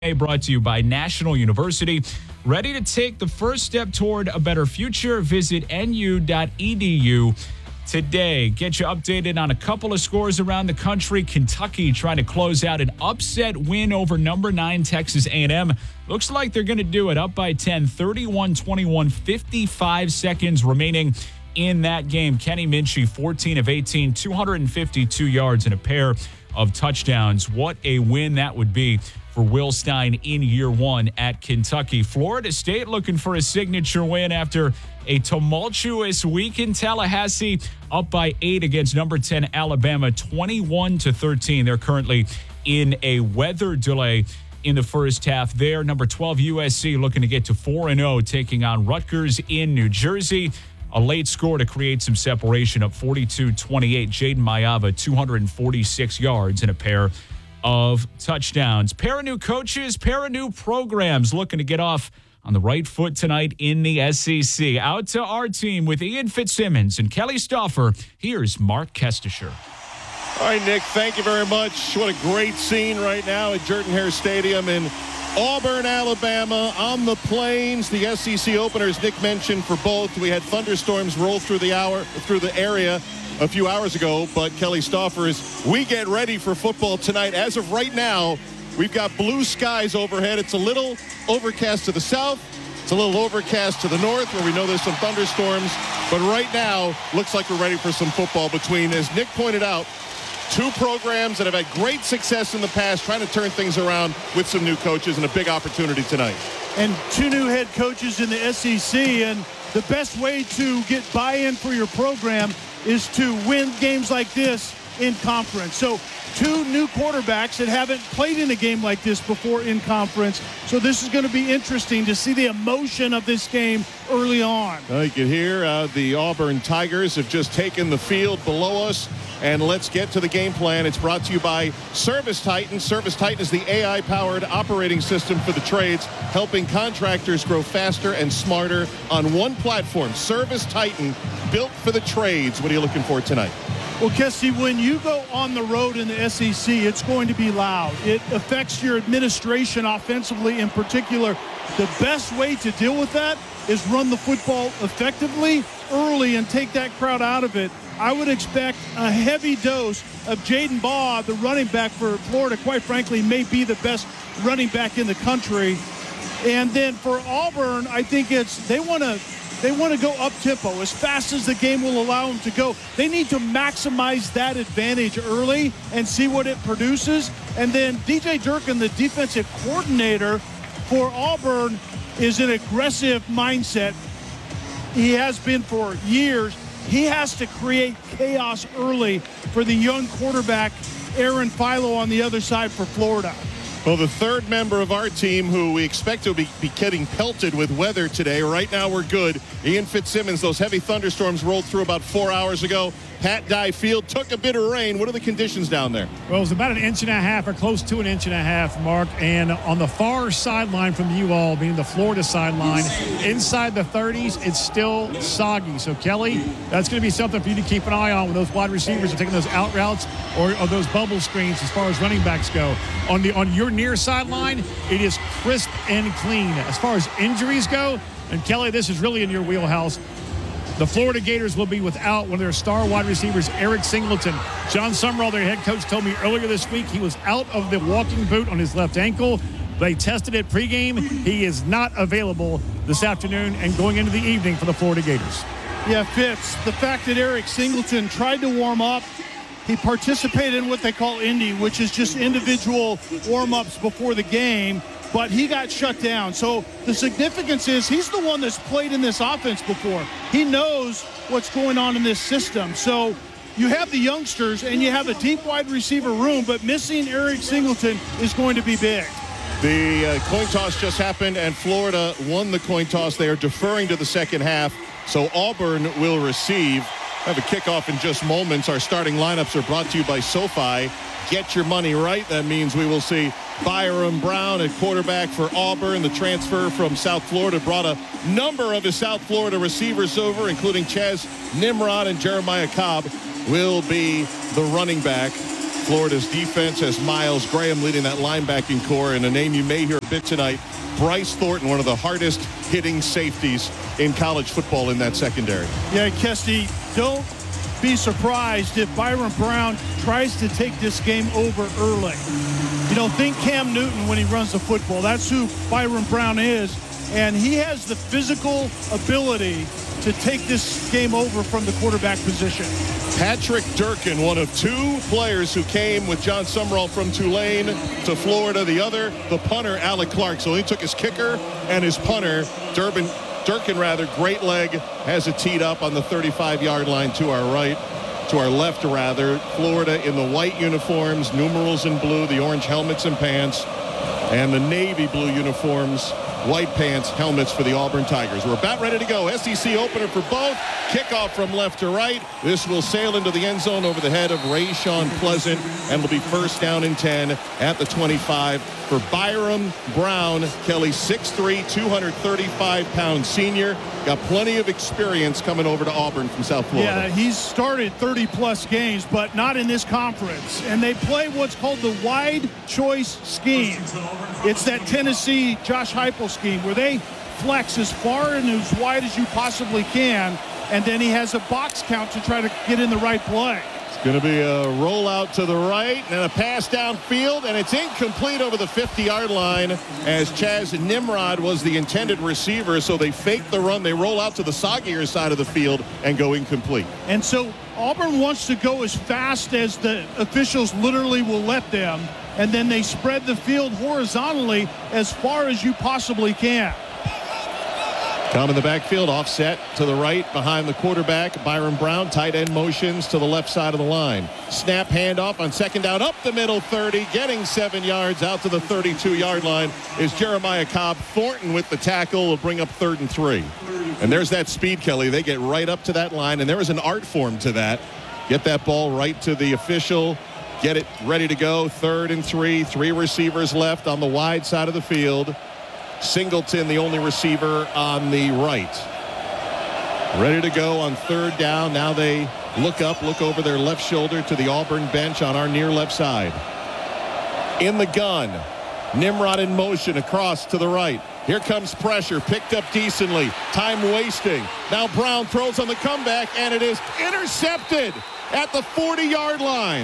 Brought to you by National University. Ready to take the first step toward a better future? Visit nu.edu today. Get you updated on a couple of scores around the country. Kentucky trying to close out an upset win over number 9 Texas A&M. Looks like they're going to do it. Up by 10, 31-21, 55 seconds remaining in that game. Kenny Minchie, 14 of 18, 252 yards and a pair of touchdowns. What a win that would be for Will Stein in year one at Kentucky. Florida State looking for a signature win after a tumultuous week in Tallahassee, up by 8 against number 10 Alabama, 21-13. They're currently in a weather delay in the first half there. Number 12 USC looking to get to 4-0, taking on Rutgers in New Jersey. A late score to create some separation, up 42-28. Jaden Mayava, 246 yards and a pair of touchdowns. Pair of new coaches, pair of new programs looking to get off on the right foot tonight in the SEC. Out to our team with Ian Fitzsimmons and Kelly Stauffer. Here's Mark Kestisher. All right, Nick, thank you very much. What a great scene right now at Jordan-Hare Stadium in Auburn, Alabama, on the plains. The SEC openers, Nick mentioned for both. We had thunderstorms roll through the area a few hours ago, but Kelly Stauffer, as we get ready for football tonight, as of right now, we've got blue skies overhead. It's a little overcast to the south. It's a little overcast to the north where we know there's some thunderstorms. But right now, looks like we're ready for some football between, as Nick pointed out, two programs that have had great success in the past, trying to turn things around with some new coaches, and a big opportunity tonight. And two new head coaches in the SEC, and the best way to get buy-in for your program is to win games like this in conference. So two new quarterbacks that haven't played in a game like this before in conference. So this is going to be interesting to see the emotion of this game early on. You can hear the Auburn Tigers have just taken the field below us. And let's get to the game plan. It's brought to you by Service Titan. Service Titan is the AI-powered operating system for the trades, helping contractors grow faster and smarter on one platform. Service Titan, built for the trades. What are you looking for tonight? Well, Kessie, when you go on the road in the SEC, it's going to be loud. It affects your administration offensively in particular. The best way to deal with that is run the football effectively early and take that crowd out of it. I would expect a heavy dose of Jaden Baugh, the running back for Florida, quite frankly, may be the best running back in the country. And then for Auburn, I think they want to go up-tempo as fast as the game will allow them to go. They need to maximize that advantage early and see what it produces. And then DJ Durkin, the defensive coordinator for Auburn, is an aggressive mindset. He has been for years. He has to create chaos early for the young quarterback, Aaron Philo, on the other side for Florida. Well, the third member of our team who we expect to be getting pelted with weather today. Right now we're good. Ian Fitzsimmons, those heavy thunderstorms rolled through about 4 hours ago. Pat Dye Field took a bit of rain. What are the conditions down there? Well, it was about 1.5 inches or close to 1.5 inches, Mark. And on the far sideline from you all, being the Florida sideline, inside the 30s, it's still soggy. So, Kelly, that's going to be something for you to keep an eye on when those wide receivers are taking those out routes or those bubble screens as far as running backs go. On your near sideline, it is crisp and clean. As far as injuries go, and Kelly, this is really in your wheelhouse, the Florida Gators will be without one of their star wide receivers, Eric Singleton. John Summerall, their head coach, told me earlier this week he was out of the walking boot on his left ankle. They tested it pregame. He is not available this afternoon and going into the evening for the Florida Gators. Yeah, Fitz, the fact that Eric Singleton tried to warm up, he participated in what they call Indy, which is just individual warm-ups before the game, but he got shut down. So the significance is he's the one that's played in this offense before. He knows what's going on in this system. So you have the youngsters and you have a deep wide receiver room, but missing Eric Singleton is going to be big. The coin toss just happened, and Florida won the coin toss. They are deferring to the second half, so Auburn will receive. Have a kickoff in just moments. Our starting lineups are brought to you by SoFi. Get your money right. That means we will see Byram Brown at quarterback for Auburn. The transfer from South Florida brought a number of his South Florida receivers over, including Chaz Nimrod, and Jeremiah Cobb will be the running back. Florida's defense has Miles Graham leading that linebacking core, and a name you may hear a bit tonight, Bryce Thornton, one of the hardest hitting safeties in college football in that secondary. Yeah, Kesty, don't be surprised if Byron Brown tries to take this game over early. Think Cam Newton when he runs the football. That's who Byron Brown is, and he has the physical ability to take this game over from the quarterback position. Patrick Durkin, one of two players who came with John Summerall from Tulane to Florida. The other, the punter, Alec Clark. So he took his kicker and his punter, Durkin, great leg, has it teed up on the 35-yard line to our right. To our left, rather. Florida in the white uniforms, numerals in blue, the orange helmets and pants, and the navy blue uniforms, white pants, helmets for the Auburn Tigers. We're about ready to go. SEC opener for both. Kickoff from left to right. This will sail into the end zone over the head of Rayshawn Pleasant, and will be first down and 10 at the 25 for Byron Brown. Kelly, 6'3", 235-pound senior. Got plenty of experience coming over to Auburn from South Florida. Yeah, he's started 30-plus games, but not in this conference. And they play what's called the wide choice scheme. It's that Tennessee Josh Heupel scheme where they flex as far and as wide as you possibly can, and then he has a box count to try to get in the right play. It's going to be a rollout to the right and a pass downfield, and it's incomplete over the 50-yard line as Chaz Nimrod was the intended receiver, so they fake the run. They roll out to the soggier side of the field and go incomplete. And so Auburn wants to go as fast as the officials literally will let them, and then they spread the field horizontally as far as you possibly can. Come in the backfield, offset to the right behind the quarterback. Byron Brown, tight end motions to the left side of the line. Snap handoff on second down, up the middle 30, getting 7 yards out to the 32-yard line is Jeremiah Cobb. Thornton with the tackle will bring up 3rd and 3. And there's that speed, Kelly. They get right up to that line, and there is an art form to that. Get that ball right to the official. Get it ready to go. 3rd and 3. 3 receivers left on the wide side of the field. Singleton, the only receiver on the right. Ready to go on 3rd down. Now they look over their left shoulder to the Auburn bench on our near left side. In the gun. Nimrod in motion across to the right. Here comes pressure. Picked up decently. Time wasting. Now Brown throws on the comeback, and it is intercepted at the 40-yard line.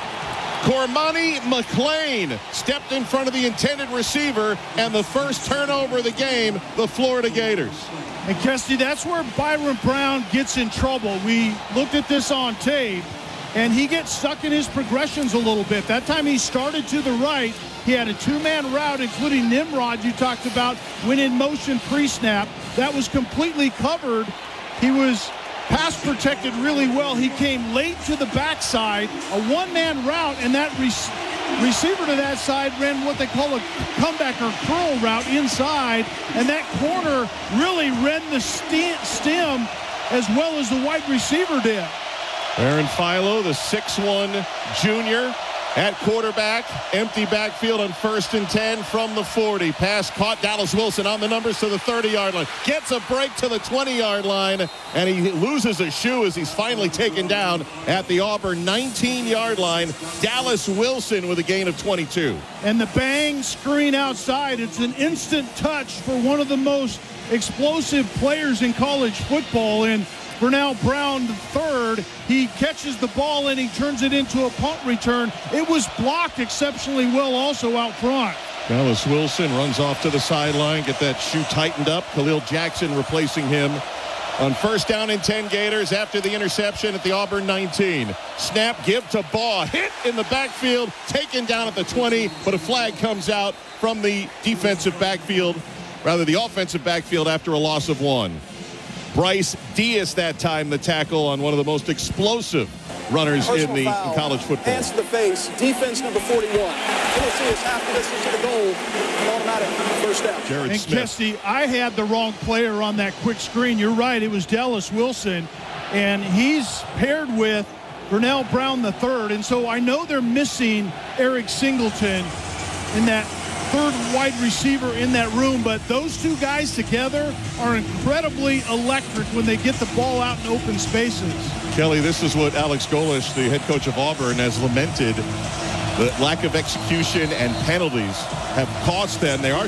Cormani McClain stepped in front of the intended receiver, and the first turnover of the game, the Florida Gators. And Kesty, that's where Byron Brown gets in trouble. We looked at this on tape, and he gets stuck in his progressions a little bit. That time he started to the right. He had a 2-man route, including Nimrod, you talked about, went in motion pre-snap. That was completely covered. He was pass protected really well. He came late to the backside, a 1-man route, and that receiver to that side ran what they call a comeback or curl route inside, and that corner really ran the stem as well as the wide receiver did. Aaron Philo, the 6'1 junior at quarterback. Empty backfield on 1st and 10 from the 40. Pass caught. Dallas Wilson on the numbers to the 30-yard line. Gets a break to the 20-yard line, and he loses a shoe as he's finally taken down at the Auburn 19-yard line. Dallas Wilson with a gain of 22. And the bang screen outside. It's an instant touch for one of the most explosive players in college football. And Vernell Brown III, he catches the ball and he turns it into a punt return. It was blocked exceptionally well also out front. Dallas Wilson runs off to the sideline, get that shoe tightened up. Khalil Jackson replacing him on 1st down and 10 Gators after the interception at the Auburn 19. Snap, give to Baugh, hit in the backfield, taken down at the 20, but a flag comes out from the offensive backfield after a loss of 1. Bryce Diaz that time the tackle on one of the most explosive runners in college football. Hands to the face, defense number 41. Tennessee is half the distance to the goal, an automatic first down. Jared And Smith. Kesty, I had the wrong player on that quick screen. You're right, it was Dallas Wilson, and he's paired with Vernell Brown III, and so I know they're missing Eric Singleton in that third wide receiver in that room, but those two guys together are incredibly electric when they get the ball out in open spaces. Kelly, this is what Alex Golesh, the head coach of Auburn, has lamented. The lack of execution and penalties have cost them. They are